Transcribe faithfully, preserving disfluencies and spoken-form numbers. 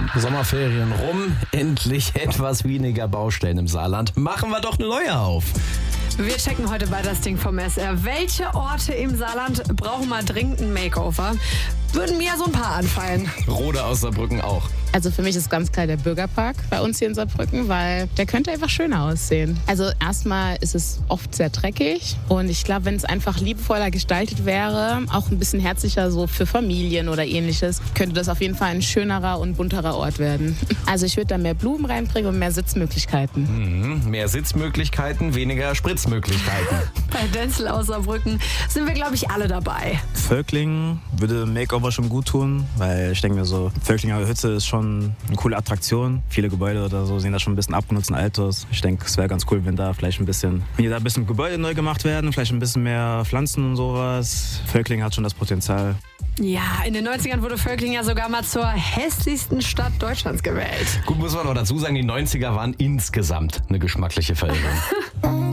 Sommerferien rum, endlich etwas weniger Baustellen im Saarland. Machen wir doch eine neue auf. Wir checken heute bei das Ding vom S R. Welche Orte im Saarland brauchen mal dringend ein Makeover? Würden mir so ein paar anfallen. Rode aus Saarbrücken auch. Also für mich ist ganz klar der Bürgerpark bei uns hier in Saarbrücken, weil der könnte einfach schöner aussehen. Also erstmal ist es oft sehr dreckig und ich glaube, wenn es einfach liebevoller gestaltet wäre, auch ein bisschen herzlicher so für Familien oder ähnliches, könnte das auf jeden Fall ein schönerer und bunterer Ort werden. Also ich würde da mehr Blumen reinbringen und mehr Sitzmöglichkeiten. Mhm, mehr Sitzmöglichkeiten, weniger Spritzmöglichkeiten. Bei Denzel aus Saarbrücken sind wir, glaube ich, alle dabei. Völklingen würde Makeover schon gut tun, weil ich denke mir so, Völklinger Hütte ist schon eine coole Attraktion. Viele Gebäude oder so sehen da schon ein bisschen abgenutzt und alt aus. Ich denke, es wäre ganz cool, wenn da vielleicht ein bisschen, wenn hier da ein bisschen Gebäude neu gemacht werden, vielleicht ein bisschen mehr Pflanzen und sowas. Völklingen hat schon das Potenzial. Ja, in den neunzigern wurde Völklingen ja sogar mal zur hässlichsten Stadt Deutschlands gewählt. Gut, muss man noch dazu sagen, die neunziger waren insgesamt eine geschmackliche Veränderung.